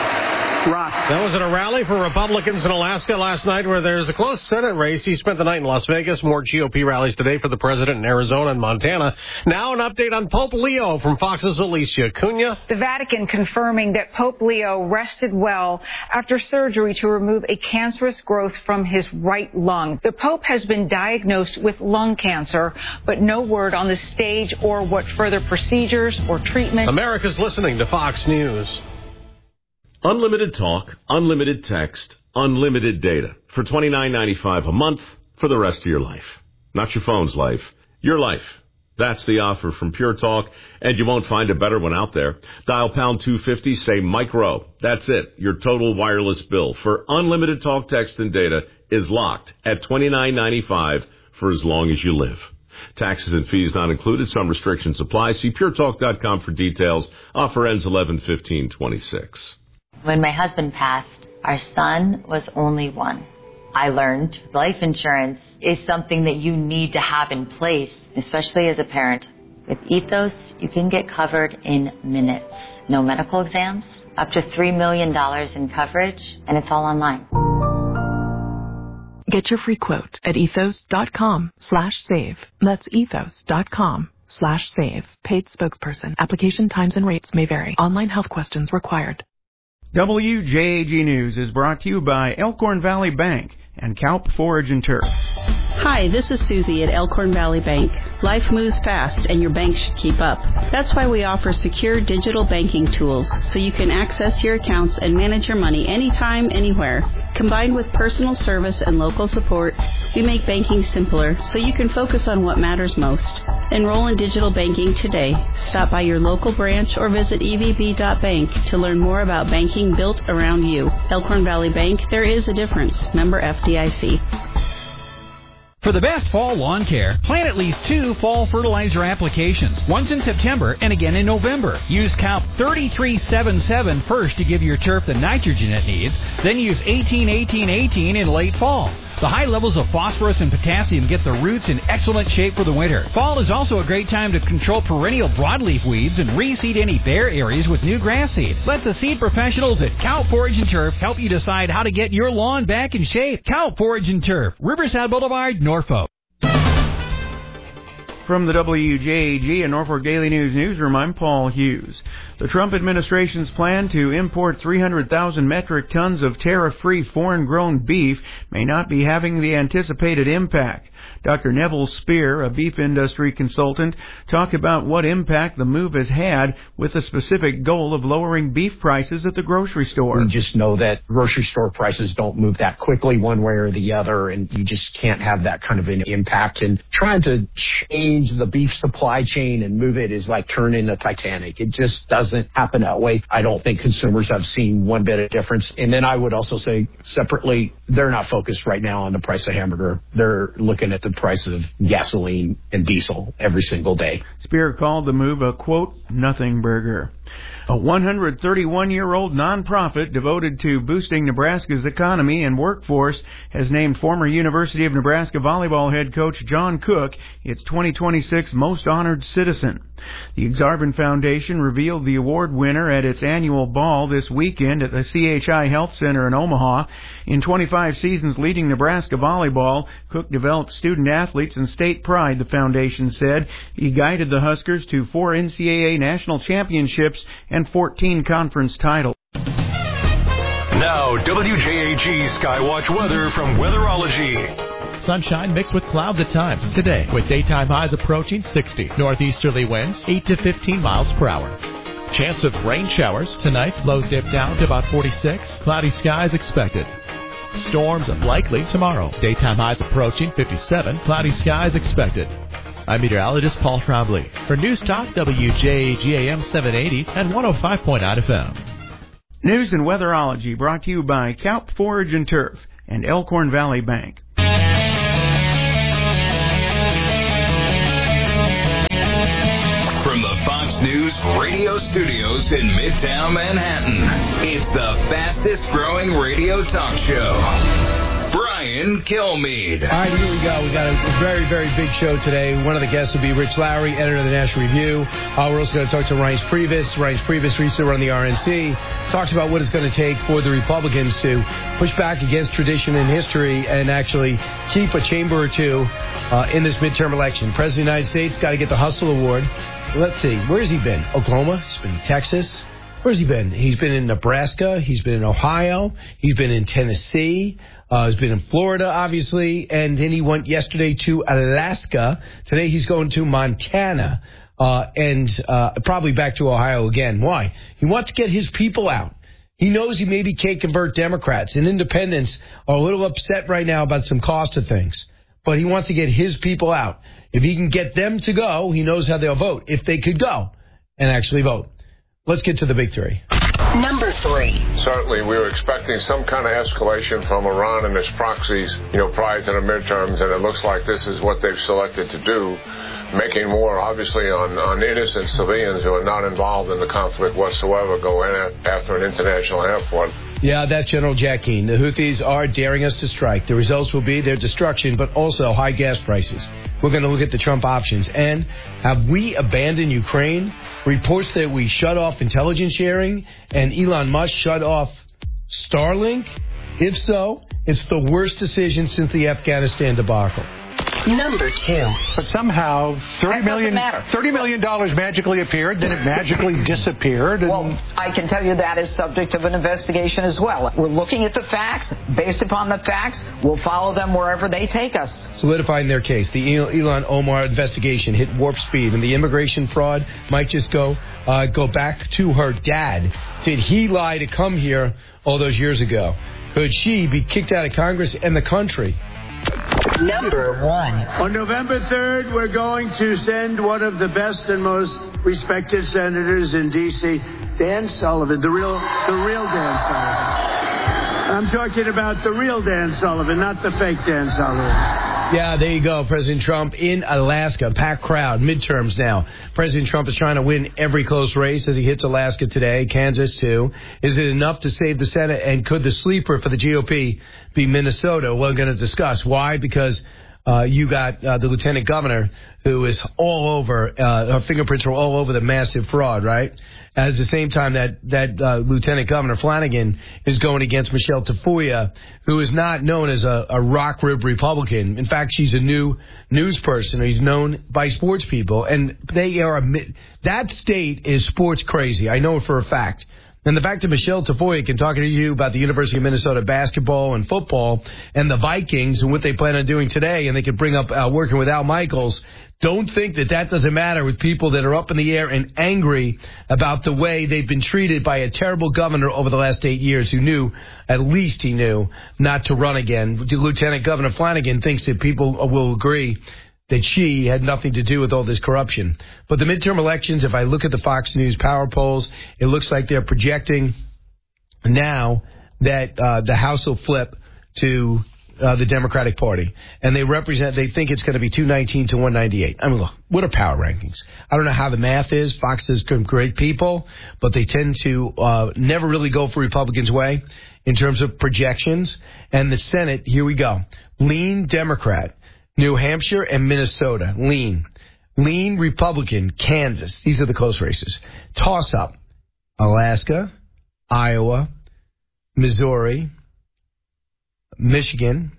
rock. That was at a rally for Republicans in Alaska last night where there's a close Senate race. He spent the night in Las Vegas. More GOP rallies today for the president in Arizona and Montana. Now an update on Pope Leo from Fox's Alicia Cunha. The Vatican confirming that Pope Leo rested well after surgery to remove a cancerous growth from his right lung. The Pope has been diagnosed with lung cancer, but no word on the stage or what further procedures or treatment. America's listening to Fox News. Unlimited talk, unlimited text, unlimited data for $29.95 a month for the rest of your life. Not your phone's life, your life. That's the offer from Pure Talk, and you won't find a better one out there. Dial pound 250, say micro. That's it. Your total wireless bill for unlimited talk, text, and data is locked at $29.95 for as long as you live. Taxes and fees not included. Some restrictions apply. See puretalk.com for details. Offer ends 11/15/26. When my husband passed, our son was only one. I learned life insurance is something that you need to have in place, especially as a parent. With Ethos, you can get covered in minutes. No medical exams, up to $3 million in coverage, and it's all online. Get your free quote at ethos.com/save. That's ethos.com/save. Paid spokesperson. Application times and rates may vary. Online health questions required. WJAG News is brought to you by Elkhorn Valley Bank and Kaup Forage and Turf. Hi, this is Susie at Elkhorn Valley Bank. Life moves fast and your bank should keep up. That's why we offer secure digital banking tools so you can access your accounts and manage your money anytime, anywhere. Combined with personal service and local support, we make banking simpler so you can focus on what matters most. Enroll in digital banking today. Stop by your local branch or visit evb.bank to learn more about banking built around you. Elkhorn Valley Bank, there is a difference. Member FDIC. For the best fall lawn care, plan at least 2 fall fertilizer applications, once in September and again in November. Use Kaup 3377 first to give your turf the nitrogen it needs, then use 18-18-18 in late fall. The high levels of phosphorus and potassium get the roots in excellent shape for the winter. Fall is also a great time to control perennial broadleaf weeds and reseed any bare areas with new grass seed. Let the seed professionals at Kaup Forage and Turf help you decide how to get your lawn back in shape. Kaup Forage and Turf, Riverside Boulevard, Norfolk. From the WJAG and Norfolk Daily News newsroom, I'm Paul Hughes. The Trump administration's plan to import 300,000 metric tons of tariff-free foreign-grown beef may not be having the anticipated impact. Dr. Neville Spear, a beef industry consultant, talked about what impact the move has had with the specific goal of lowering beef prices at the grocery store. We just know that grocery store prices don't move that quickly one way or the other, and you just can't have that kind of an impact. And trying to change the beef supply chain and move it is like turning the Titanic. It just doesn't happen that way. I don't think consumers have seen one bit of difference. And then I would also say separately, they're not focused right now on the price of hamburger. They're looking at the price of gasoline and diesel every single day. Spear called the move a, quote, nothing burger. A 131-year-old nonprofit devoted to boosting Nebraska's economy and workforce has named former University of Nebraska volleyball head coach John Cook its 2026 Most Honored Citizen. The Exarban Foundation revealed the award winner at its annual ball this weekend at the CHI Health Center in Omaha. In 25 seasons leading Nebraska volleyball, Cook developed student athletes and state pride, the foundation said. He guided the Huskers to 4 NCAA national championships championships and 14 conference titles. Now, WJAG Skywatch weather from Weatherology. Sunshine mixed with clouds at times today, with daytime highs approaching 60. Northeasterly winds 8 to 15 miles per hour. Chance of rain showers tonight. Lows dip down to about 46. Cloudy skies expected. Storms likely tomorrow. Daytime highs approaching 57. Cloudy skies expected. I'm meteorologist Paul Trombley for News Talk WJAG AM 780 and 105.9 FM. News and weatherology brought to you by Kaup Forage and Turf and Elkhorn Valley Bank. From the Fox News radio studios in Midtown Manhattan, it's the fastest growing radio talk show. Brian Kilmeade. All right, here we go. We got a very, very big show today. One of the guests will be Rich Lowry, editor of the National Review. We're also going to talk to Reince Priebus. Reince Priebus used to run the RNC. Talks about what it's going to take for the Republicans to push back against tradition and history and actually keep a chamber or two in this midterm election. President of the United States got to get the Hustle Award. Let's see. Where has he been? Oklahoma? He's been in Texas. Where's he been? He's been in Nebraska. He's been in Ohio. He's been in Tennessee. He's been in Florida, obviously. And then he went yesterday to Alaska. Today he's going to Montana. And probably back to Ohio again. Why? He wants to get his people out. He knows he maybe can't convert Democrats. And independents are a little upset right now about some cost of things. But he wants to get his people out. If he can get them to go, he knows how they'll vote. If they could go and actually vote. Let's get to the big three. Number 3. Certainly, we were expecting some kind of escalation from Iran and its proxies, prior to the midterms, and it looks like this is what they've selected to do, making war, obviously, on innocent civilians who are not involved in the conflict whatsoever, go in after an international airport. Yeah, that's General Jack Keane. The Houthis are daring us to strike. The results will be their destruction, but also high gas prices. We're going to look at the Trump options. And have we abandoned Ukraine? Reports that we shut off intelligence sharing and Elon Musk shut off Starlink? If so, it's the worst decision since the Afghanistan debacle. Number 2. But somehow $30 million magically appeared, then it magically disappeared. Well, I can tell you that is subject of an investigation as well. We're looking at the facts. Based upon the facts, we'll follow them wherever they take us. Solidifying their case, the Ilhan Omar investigation hit warp speed, and the immigration fraud might just go back to her dad. Did he lie to come here all those years ago? Could she be kicked out of Congress and the country? Number 1. On November 3rd, we're going to send one of the best and most respected senators in D.C., Dan Sullivan, the real Dan Sullivan. I'm talking about the real Dan Sullivan, not the fake Dan Sullivan. Yeah, there you go. President Trump in Alaska. Packed crowd. Midterms now. President Trump is trying to win every close race as he hits Alaska today. Kansas, too. Is it enough to save the Senate? And could the sleeper for the GOP be Minnesota? We're going to discuss. Why? Because you got the lieutenant governor who is all over, her fingerprints are all over the massive fraud, right? At the same time that Lieutenant Governor Flanagan is going against Michelle Tafoya, who is not known as a rock rib Republican. In fact, she's a new news person. He's known by sports people, and that state is sports crazy. I know it for a fact. And the fact that Michelle Tafoya can talk to you about the University of Minnesota basketball and football and the Vikings and what they plan on doing today, and they can bring up working with Al Michaels, don't think that doesn't matter with people that are up in the air and angry about the way they've been treated by a terrible governor over the last 8 years who knew, at least he knew, not to run again. Lieutenant Governor Flanagan thinks that people will agree that she had nothing to do with all this corruption. But the midterm elections, if I look at the Fox News power polls, it looks like they're projecting now that the House will flip to the Democratic Party. And they think it's going to be 219 to 198. I mean, look, what are power rankings? I don't know how the math is. Fox is great people, but they tend to never really go for Republicans' way in terms of projections. And the Senate, here we go. Lean Democrat. New Hampshire and Minnesota, lean Republican, Kansas. These are the close races. Toss up, Alaska, Iowa, Missouri, Maine,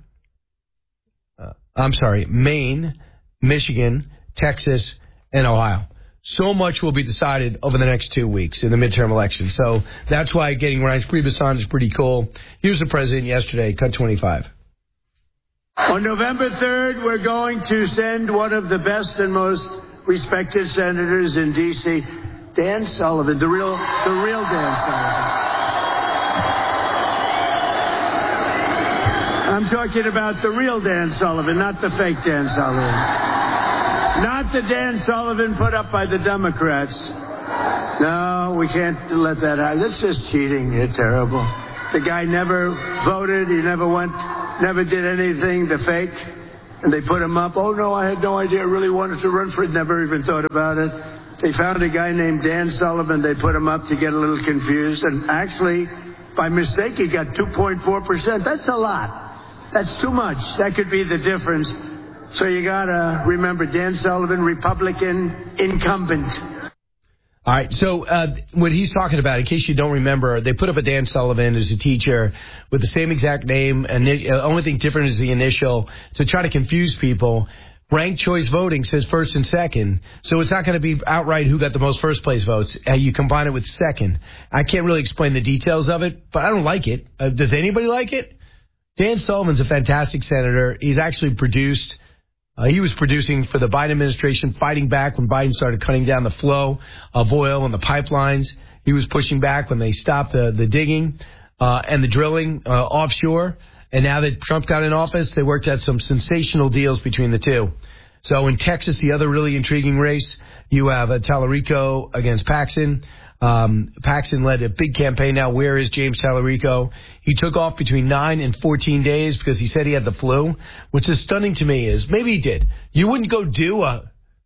Michigan, Texas, and Ohio. so much will be decided over the next 2 weeks in the midterm election. So that's why getting Reince Priebus on is pretty cool. Here's the president yesterday, cut 25. On November 3rd, we're going to send one of the best and most respected senators in D.C., Dan Sullivan, the real Dan Sullivan. I'm talking about the real Dan Sullivan, not the fake Dan Sullivan. Not the Dan Sullivan put up by the Democrats. No, we can't let that happen. That's just cheating. You're terrible. The guy never voted. He never did anything to fake. And they put him up. Oh, no, I had no idea. I really wanted to run for it. Never even thought about it. They found a guy named Dan Sullivan. They put him up to get a little confused. And actually, by mistake, he got 2.4%. That's a lot. That's too much. That could be the difference. So you got to remember Dan Sullivan, Republican incumbent. All right, so what he's talking about, in case you don't remember, they put up a Dan Sullivan as a teacher with the same exact name, and the only thing different is the initial, to try to confuse people. Ranked choice voting says first and second, so it's not going to be outright who got the most first-place votes. You combine it with second. I can't really explain the details of it, but I don't like it. Does anybody like it? Dan Sullivan's a fantastic senator. He's actually produced... he was producing for the Biden administration, fighting back when Biden started cutting down the flow of oil on the pipelines. He was pushing back when they stopped the digging and the drilling offshore. And now that Trump got in office, they worked out some sensational deals between the two. So in Texas, the other really intriguing race, you have Tallarico against Paxton. Paxton led a big campaign now. Where is James Tallarico? He took off between 9 and 14 days because he said he had the flu, which is stunning to me is maybe he did. You wouldn't go do a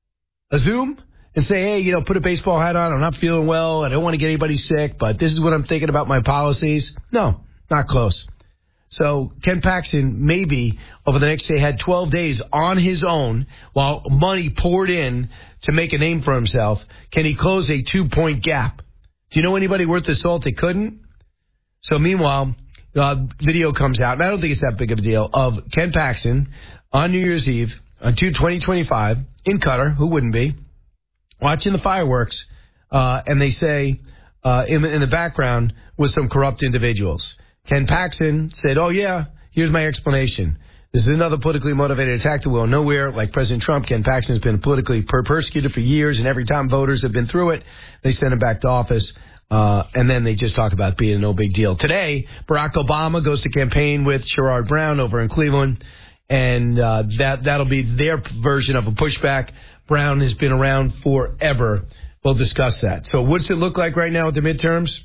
Zoom and say, hey, put a baseball hat on. I'm not feeling well. I don't want to get anybody sick, but this is what I'm thinking about my policies. No, not close. So Ken Paxton maybe over the next day had 12 days on his own while money poured in to make a name for himself. Can he close a 2-point gap? Do you know anybody worth the salt that couldn't? So meanwhile, video comes out, and I don't think it's that big of a deal, of Ken Paxton on New Year's Eve, on 2025, in Qatar, who wouldn't be, watching the fireworks, and they say in the background was some corrupt individuals. Ken Paxton said, oh, yeah, here's my explanation. This is another politically motivated attack that will go nowhere. Like President Trump, Ken Paxton has been politically persecuted for years, and every time voters have been through it, they send him back to office. And then they just talk about being no big deal. Today, Barack Obama goes to campaign with Sherrod Brown over in Cleveland, and that'll be their version of a pushback. Brown has been around forever. We'll discuss that. So what's it look like right now with the midterms?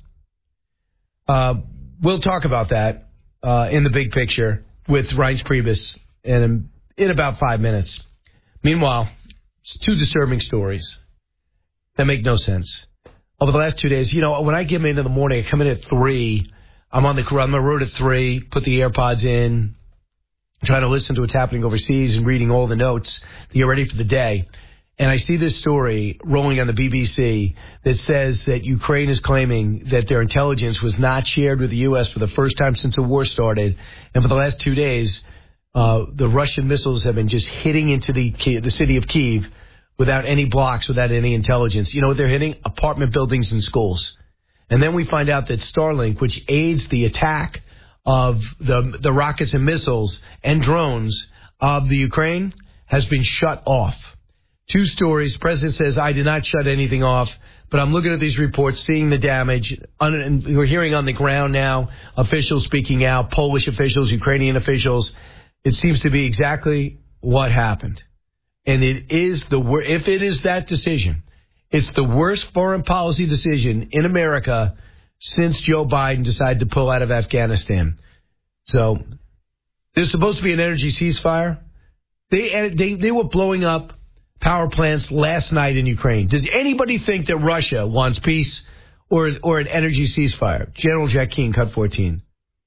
We'll talk about that in the big picture with Reince Priebus in about 5 minutes. Meanwhile, it's two disturbing stories that make no sense. Over the last 2 days, when I get in the morning, I come in at 3. I'm on the road at 3, put the AirPods in, trying to listen to what's happening overseas and reading all the notes to get ready for the day. And I see this story rolling on the BBC that says that Ukraine is claiming that their intelligence was not shared with the U.S. for the first time since the war started. And for the last 2 days, the Russian missiles have been just hitting into the city of Kyiv without any blocks, without any intelligence. You know what they're hitting? Apartment buildings and schools. And then we find out that Starlink, which aids the attack of the rockets and missiles and drones of the Ukraine, has been shut off. Two stories. The president says, I did not shut anything off, but I'm looking at these reports, seeing the damage. And we're hearing on the ground now, officials speaking out, Polish officials, Ukrainian officials. It seems to be exactly what happened. And it is if it is that decision, it's the worst foreign policy decision in America since Joe Biden decided to pull out of Afghanistan. So there's supposed to be an energy ceasefire. They were blowing up power plants last night in Ukraine. Does anybody think that Russia wants peace or an energy ceasefire? General Jack Keane, cut 14.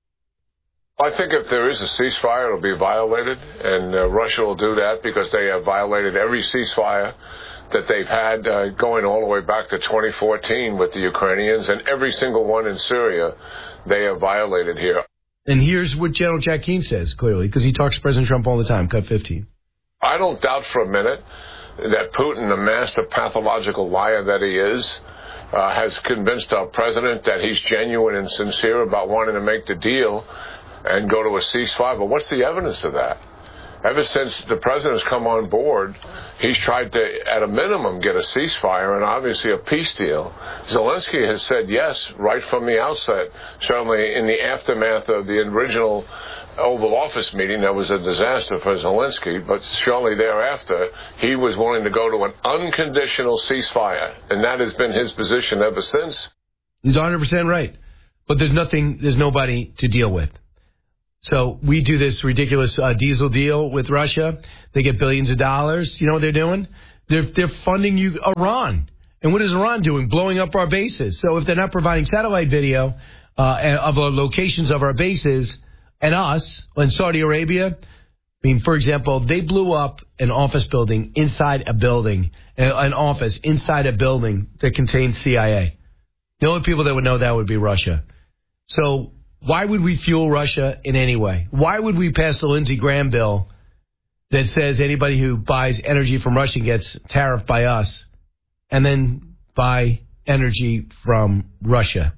I think if there is a ceasefire, it'll be violated, and Russia will do that because they have violated every ceasefire that they've had going all the way back to 2014 with the Ukrainians, and every single one in Syria they have violated here. And here's what General Jack Keane says, clearly, because he talks to President Trump all the time, cut 15. I don't doubt for a minute that Putin, the master pathological liar that he is, has convinced our president that he's genuine and sincere about wanting to make the deal and go to a ceasefire. But what's the evidence of that? Ever since the president's come on board, he's tried to, at a minimum, get a ceasefire and obviously a peace deal. Zelensky has said yes right from the outset, certainly in the aftermath of the original Oval Office meeting. That was a disaster for Zelensky, but shortly thereafter, he was willing to go to an unconditional ceasefire, and that has been his position ever since. He's 100% right. But there's nobody to deal with. So we do this ridiculous diesel deal with Russia. They get billions of dollars. You know what they're doing? They're funding Iran. And what is Iran doing? Blowing up our bases. So if they're not providing satellite video of our locations of our bases and us in Saudi Arabia, I mean, for example, they blew up an office building inside a building, an office inside a building that contained CIA. The only people that would know that would be Russia. So why would we fuel Russia in any way? Why would we pass the Lindsey Graham bill that says anybody who buys energy from Russia gets tariffed by us and then buy energy from Russia?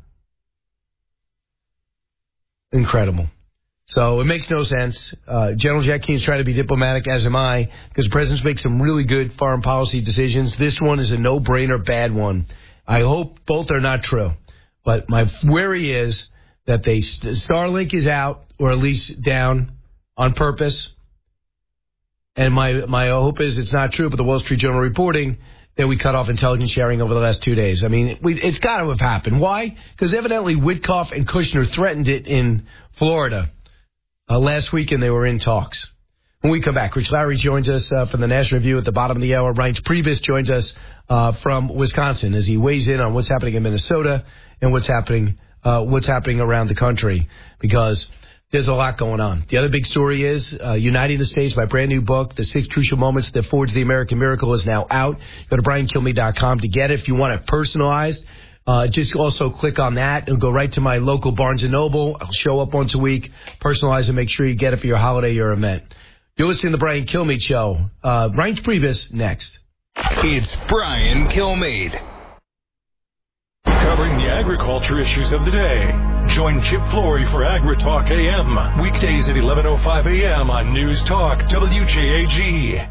Incredible. So it makes no sense. General Jack Keane's trying to be diplomatic, as am I, because the president's make some really good foreign policy decisions. This one is a no-brainer bad one. I hope both are not true. But my worry is that Starlink is out, or at least down, on purpose. And my hope is it's not true, but the Wall Street Journal reporting that we cut off intelligence sharing over the last 2 days. I mean, it's got to have happened. Why? Because evidently Witkoff and Kushner threatened it in Florida last week, and they were in talks. When we come back, Rich Lowry joins us from the National Review at the bottom of the hour. Reince Priebus joins us from Wisconsin as he weighs in on what's happening in Minnesota and what's happening around the country, because there's a lot going on. The other big story is Uniting the States, my brand new book, The 6 Crucial Moments That Forged the American Miracle, is now out. Go to BrianKilmeade.com to get it. If you want it personalized, just also click on that and go right to my local Barnes & Noble. I'll show up once a week, personalize and make sure you get it for your holiday or event. You're listening to The Brian Kilmeade Show. Reince Priebus next. It's Brian Kilmeade. Covering the agriculture issues of the day. Join Chip Flory for AgriTalk AM. Weekdays at 11:05 a.m. on News Talk WJAG.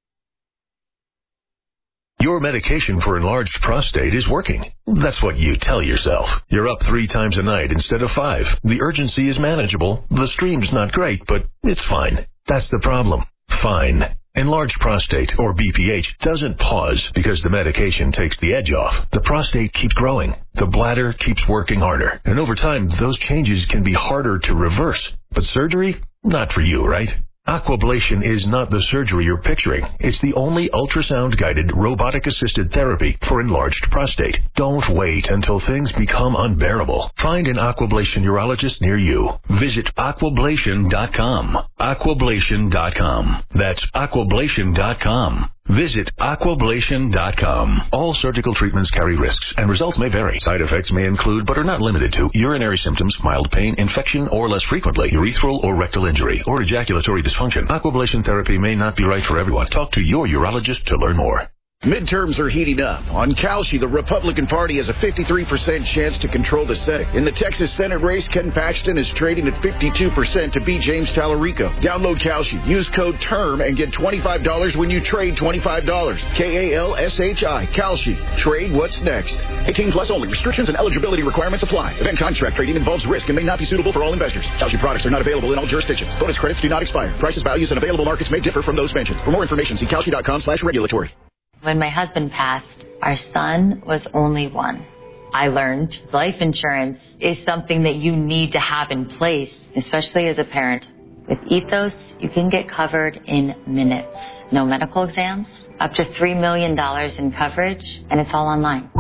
Your medication for enlarged prostate is working. That's what you tell yourself. You're up 3 times a night instead of 5. The urgency is manageable. The stream's not great, but it's fine. That's the problem. Fine. Enlarged prostate, or BPH, doesn't pause because the medication takes the edge off. The prostate keeps growing. The bladder keeps working harder. And over time, those changes can be harder to reverse. But surgery? Not for you, right? Aquablation is not the surgery you're picturing. It's the only ultrasound-guided, robotic-assisted therapy for enlarged prostate. Don't wait until things become unbearable. Find an Aquablation urologist near you. Visit Aquablation.com. Aquablation.com. That's Aquablation.com. Visit Aquablation.com. All surgical treatments carry risks, and results may vary. Side effects may include, but are not limited to, urinary symptoms, mild pain, infection, or less frequently, urethral or rectal injury, or ejaculatory dysfunction. Aquablation therapy may not be right for everyone. Talk to your urologist to learn more. Midterms are heating up. On Kalshi, the Republican Party has a 53% chance to control the Senate. In the Texas Senate race, Ken Paxton is trading at 52% to beat James Tallarico. Download Kalshi. Use code TERM and get $25 when you trade $25. Kalshi. Kalshi. Trade what's next. 18 plus only. Restrictions and eligibility requirements apply. Event contract trading involves risk and may not be suitable for all investors. Kalshi products are not available in all jurisdictions. Bonus credits do not expire. Prices, values, and available markets may differ from those mentioned. For more information, see Kalshi.com/regulatory. When my husband passed, our son was only 1. I learned life insurance is something that you need to have in place, especially as a parent. With Ethos, you can get covered in minutes. No medical exams, up to $3 million in coverage, and it's all online.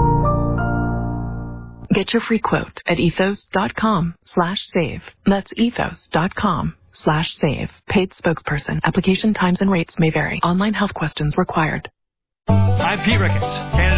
Get your free quote at ethos.com/save. That's ethos.com/save. Paid spokesperson. Application times and rates may vary. Online health questions required. I'm Pete Ricketts, Canada